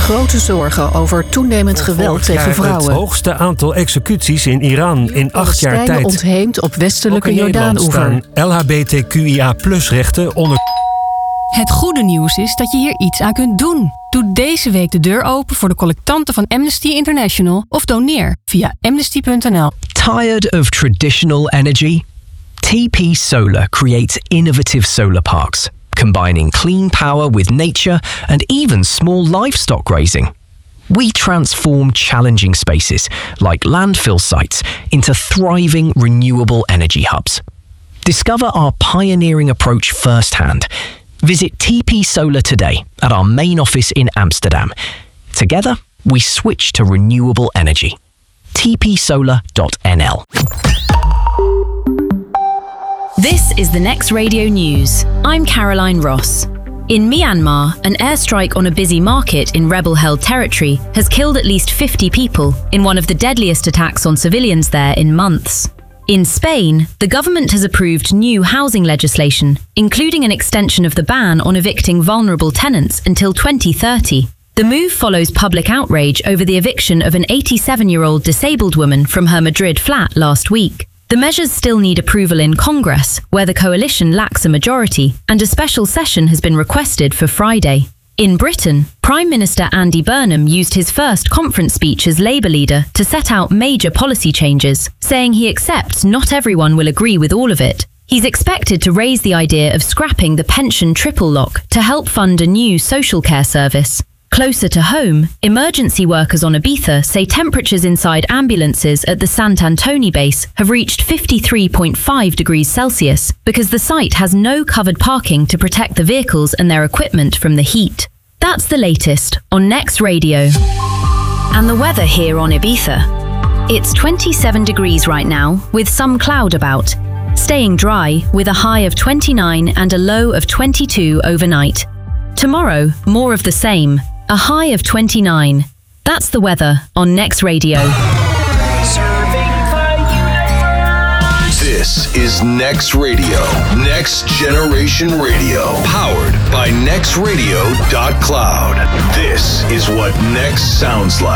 grote zorgen over toenemend geweld tegen vrouwen. Het hoogste aantal executies in Iran in 8 jaar tijd. Ontheemd op westelijke Jordaanoever. LHBTQIA+-rechten onder... Het goede nieuws is dat je hier iets aan kunt doen. Doe deze week de deur open voor de collectanten van Amnesty International of doneer via amnesty.nl. Tired of traditional energy? TP Solar creates innovative solar parks, combining clean power with nature and even small livestock grazing. We transform challenging spaces like landfill sites into thriving renewable energy hubs. Discover our pioneering approach firsthand. Visit TP Solar today at our main office in Amsterdam. Together, we switch to renewable energy. tpsolar.nl. This is the Next Radio News. I'm Caroline Ross. In Myanmar, an airstrike on a busy market in rebel-held territory has killed at least 50 people in one of the deadliest attacks on civilians there in months. In Spain, the government has approved new housing legislation, including an extension of the ban on evicting vulnerable tenants until 2030. The move follows public outrage over the eviction of an 87-year-old disabled woman from her Madrid flat last week. The measures still need approval in Congress, where the coalition lacks a majority, and a special session has been requested for Friday. In Britain, Prime Minister Andy Burnham used his first conference speech as Labour leader to set out major policy changes, saying he accepts not everyone will agree with all of it. He's expected to raise the idea of scrapping the pension triple lock to help fund a new social care service. Closer to home, emergency workers on Ibiza say temperatures inside ambulances at the Sant Antoni base have reached 53.5 degrees Celsius because the site has no covered parking to protect the vehicles and their equipment from the heat. That's the latest on Next Radio. And the weather here on Ibiza. It's 27 degrees right now, with some cloud about. Staying dry, with a high of 29 and a low of 22 overnight. Tomorrow, more of the same. A high of 29. That's the weather on Next Radio. This is Next Radio. Next Generation Radio. Powered by nextradio.cloud. This is what Next sounds like.